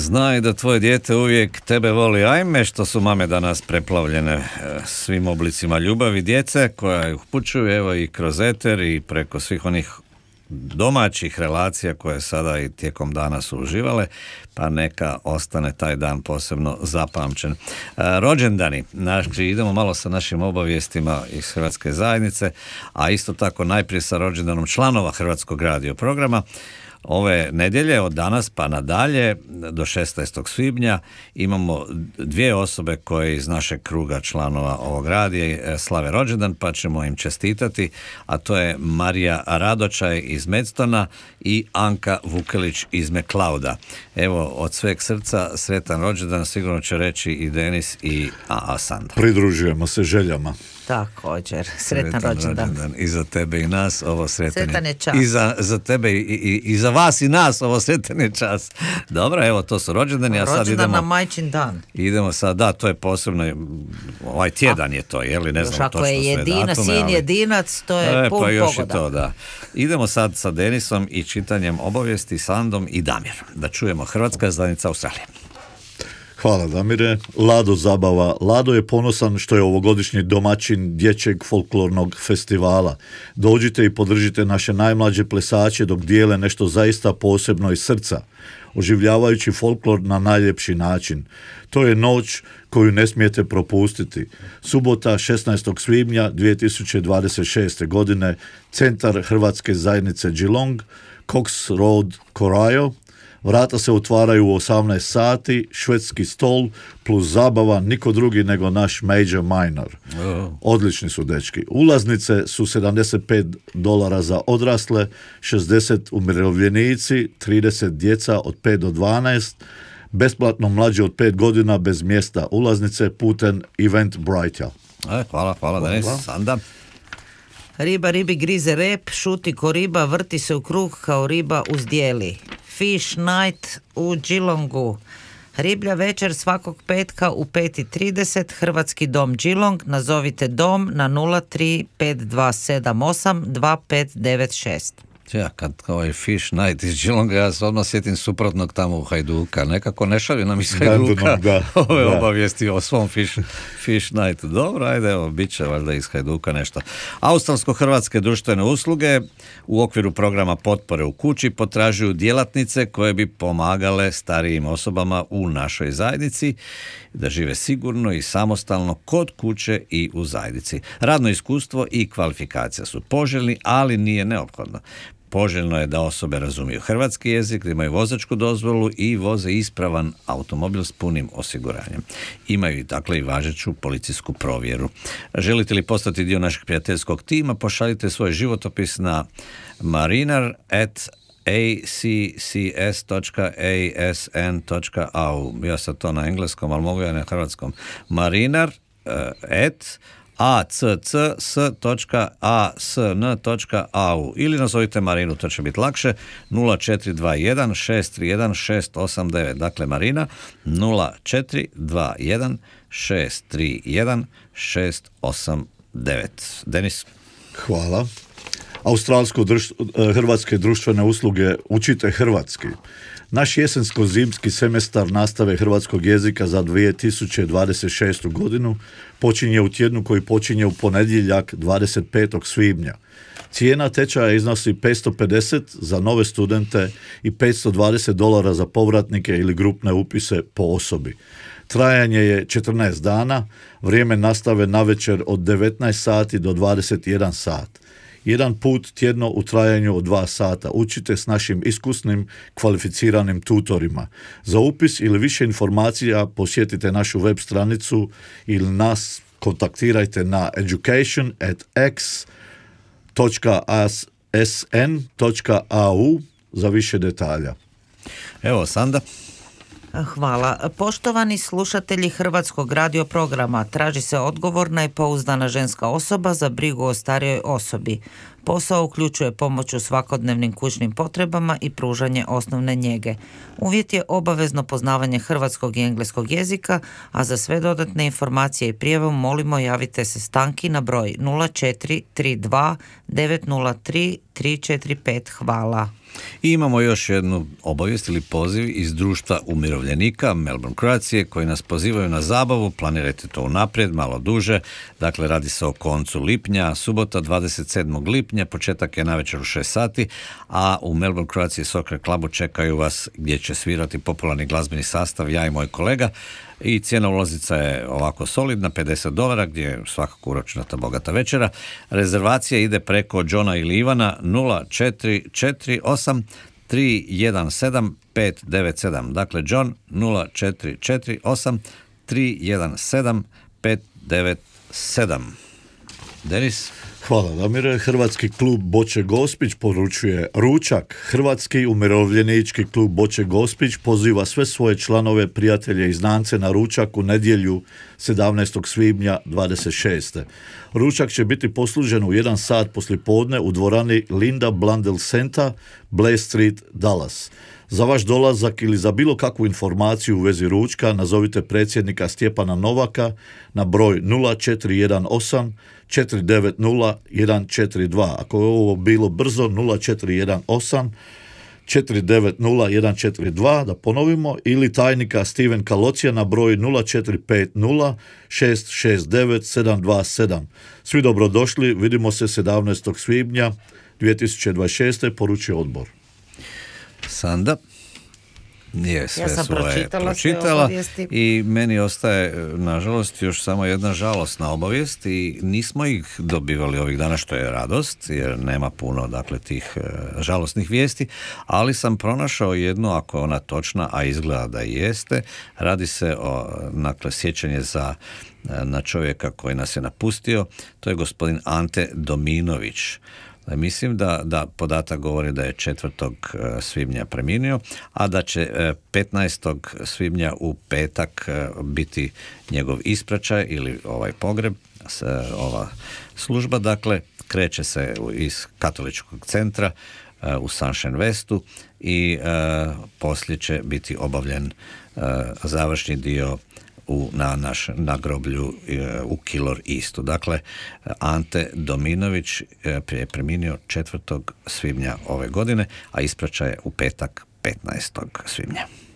Znaj da tvoje dijete uvijek tebe voli, ajme što su mame danas preplavljene svim oblicima ljubavi djece koja ih upućuju, evo i kroz eter i preko svih onih domaćih relacija koje sada i tijekom dana su uživale, pa neka ostane taj dan posebno zapamćen. Rođendani, znači idemo malo sa našim obavijestima iz Hrvatske zajednice, a isto tako najprije sa rođendanom članova Hrvatskog radio programa. Ove nedjelje od danas pa nadalje do 16. svibnja imamo dvije osobe koje iz našeg kruga članova ovog radija slave rođendan, pa ćemo im čestitati, a to je Marija Radočaj iz Medstona i Anka Vukelić iz McLeoda. Evo, od sveg srca sretan rođendan, sigurno će reći i Denis i Sandra. Pridružujemo se željama. Također, sretan rođendan. I za tebe i nas ovo sretan je čas. I za tebe i za vas i nas ovo sretan je čas. Dobro, evo to su rođendani, a sad idemo... na majčin dan. Idemo sad, da, to je posebno, ovaj tjedan je to, je li, ne znam točno sve datume. Ako je sin jedinac, to je pun pa još pogoda. I to, da. Idemo sad sa Denisom i čitanjem obavijesti, Sandom i Damir. Da čujemo Hrvatska zajednica Australije. Hvala Damire. Lado zabava. Lado je ponosan što je ovogodišnji domaćin dječjeg folklornog festivala. Dođite i podržite naše najmlađe plesače dok dijele nešto zaista posebno iz srca, oživljavajući folklor na najljepši način. To je noć koju ne smijete propustiti. Subota 16. svibnja 2026. godine, centar Hrvatske zajednice Geelong, Cox Road, Corail. Vrata se otvaraju u 18 sati, švedski stol plus zabava, niko drugi nego naš Major Minor. Odlični su dečki. Ulaznice su $75 za odrasle, 60 umirovljenici, 30 djeca od 5 do 12, besplatno mlađi od 5 godina bez mjesta. Ulaznice putem Eventbrite. Hvala, Denis. Sanda. Riba ribi grize rep, šuti ko riba, vrti se u krug kao riba uzdjeli. Fish night u Geelongu. Riblja večer svakog petka u 5:30, Hrvatski dom Geelong. Nazovite dom na 0352782596. Ja, kad ovaj Fish Night iz Geelonga, ja se odmah sjetim suprotnog tamo u Hajduka. Nekako ne šalju nam iz Hajduka ove obavijesti o svom Fish Nightu. Dobro, ajde, evo, bit će valjda iz Hajduka nešto. Australsko-hrvatske društvene usluge u okviru programa potpore u kući potražuju djelatnice koje bi pomagale starijim osobama u našoj zajednici da žive sigurno i samostalno kod kuće i u zajednici. Radno iskustvo i kvalifikacija su poželjni, ali nije neophodno. Poželjno je da osobe razumiju hrvatski jezik, da imaju vozačku dozvolu i voze ispravan automobil s punim osiguranjem. Imaju dakle i važeću policijsku provjeru. Želite li postati dio našeg prijateljskog tima, pošaljite svoj životopis na marinar@accs.asn.au. Ja sam to na engleskom, ali mogu ja na hrvatskom. marinar@accs.asn.au ili nazovite Marinu, to će biti lakše, 0421 631 689. Dakle, Marina 0421 631 689. Denis. Hvala. Australsko-hrvatske društvene usluge Učite hrvatski. Naš jesensko-zimski semestar nastave hrvatskog jezika za 2026. godinu počinje u tjednu koji počinje u ponedjeljak 25. svibnja. Cijena tečaja iznosi $550 za nove studente i $520 za povratnike ili grupne upise po osobi. Trajanje je 14 dana, vrijeme nastave navečer od 19 sati do 21 sat. Jedan put tjedno u trajanju od 2 sata. Učite s našim iskusnim, kvalificiranim tutorima. Za upis ili više informacija posjetite našu web stranicu ili nas kontaktirajte na education@x.asn.au za više detalja. Evo, Sanda. Hvala. Poštovani slušatelji Hrvatskog radio programa, traži se odgovorna i pouzdana ženska osoba za brigu o starijoj osobi. Posao uključuje pomoć u svakodnevnim kućnim potrebama i pružanje osnovne njege. Uvjet je obavezno poznavanje hrvatskog i engleskog jezika, a za sve dodatne informacije i prijavu molimo javite se Stanki na broj 0432 903 345. Hvala. I imamo još jednu obavijest ili poziv iz društva umirovljenika Melbourne Croatie koji nas pozivaju na zabavu. Planirajte to unaprijed, malo duže. Dakle, radi se o koncu lipnja, subota 27. lipnja, početak je navečer u 6 sati, a u Melbourne Croatie Soccer Clubu čekaju vas gdje će svirati popularni glazbeni sastav, ja i moj kolega. I cijena ulaznica je ovako solidna, $50, gdje je svakako uračunata bogata večera. Rezervacija ide preko Johna ili Ivana 0448 317 597. Dakle, John 0448 317 597. Denis? Hvala Damire. Hrvatski klub Boče Gospić poručuje ručak. Hrvatski umirovljenički klub Boče Gospić poziva sve svoje članove, prijatelje i znance na ručak u nedjelju 17. svibnja 26. Ručak će biti poslužen u 1 sat poslijepodne u dvorani Linda Blundell Center, Blair Street, Dallas. Za vaš dolazak ili za bilo kakvu informaciju u vezi ručka nazovite predsjednika Stjepana Novaka na broj 0418 490 142. Ako je ovo bilo brzo, 0418 490 142, da ponovimo, ili tajnika Steven Kalocija na broj 0450 669 727. Svi dobrodošli, vidimo se 17. svibnja 2026. poručio odbor. Sanda je sve ja sam svoje pročitala i meni ostaje nažalost još samo jedna žalosna obavijest i nismo ih dobivali ovih dana, što je radost jer nema puno dakle tih žalosnih vijesti, ali sam pronašao jednu, ako je ona točna, a izgleda da i jeste. Radi se o dakle sjećanje na čovjeka koji nas je napustio. To je gospodin Ante Dominović. Mislim da podatak govori da je 4. svibnja preminuo, a da će 15. svibnja u petak biti njegov ispraćaj ili ovaj pogreb, ova služba. Dakle, kreće se iz katoličkog centra u Sunshine Westu i poslije će biti obavljen završni dio na groblju u Killor Eastu. Dakle, Ante Dominović je preminuo 4. svibnja ove godine, a ispraćaj je u petak 15. svibnja.